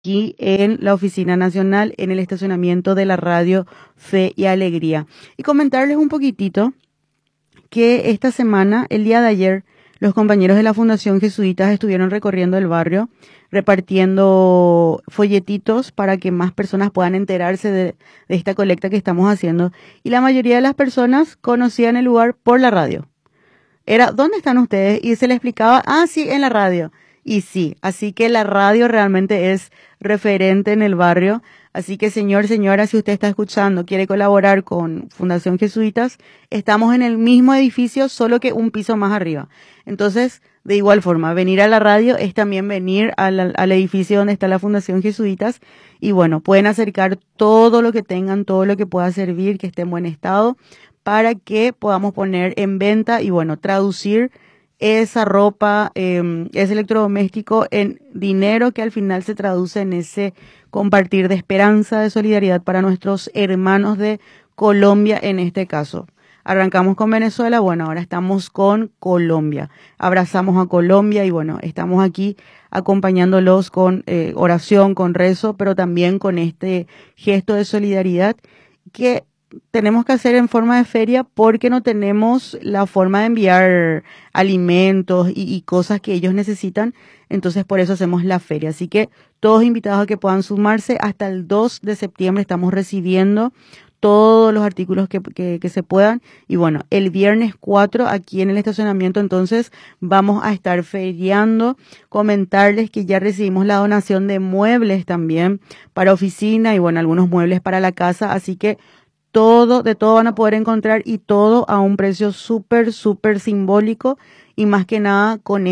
aquí en la Oficina Nacional, en el estacionamiento de la radio Fe y Alegría. Y comentarles un poquitito que esta semana, el día de ayer, los compañeros de la Fundación Jesuitas estuvieron recorriendo el barrio, repartiendo folletitos para que más personas puedan enterarse de esta colecta que estamos haciendo. Y la mayoría de las personas conocían el lugar por la radio. Era, ¿dónde están ustedes? Y se les explicaba, sí, en la radio. Y sí, así que la radio realmente es referente en el barrio. Así que señor, señora, si usted está escuchando, quiere colaborar con Fundación Jesuitas, estamos en el mismo edificio, solo que un piso más arriba. Entonces, de igual forma, venir a la radio es también venir al edificio donde está la Fundación Jesuitas. Y bueno, pueden acercar todo lo que tengan, todo lo que pueda servir, que esté en buen estado, para que podamos poner en venta y bueno, traducir esa ropa, ese electrodoméstico en dinero que al final se traduce en ese compartir de esperanza, de solidaridad para nuestros hermanos de Colombia en este caso. Arrancamos con Venezuela, bueno, ahora estamos con Colombia. Abrazamos a Colombia y bueno, estamos aquí acompañándolos con oración, con rezo, pero también con este gesto de solidaridad que tenemos que hacer en forma de feria porque no tenemos la forma de enviar alimentos y cosas que ellos necesitan. Entonces por eso hacemos la feria. Así que todos invitados a que puedan sumarse. Hasta el 2 de septiembre estamos recibiendo todos los artículos que se puedan. Y bueno, el viernes 4 aquí en el estacionamiento entonces vamos a estar feriando. Comentarles que ya recibimos la donación de muebles también para oficina y bueno, algunos muebles para la casa. Así que de todo van a poder encontrar y todo a un precio súper, súper simbólico y más que nada con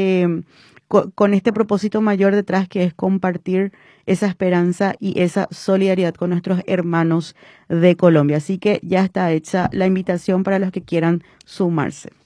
este propósito mayor detrás que es compartir esa esperanza y esa solidaridad con nuestros hermanos de Colombia. Así que ya está hecha la invitación para los que quieran sumarse.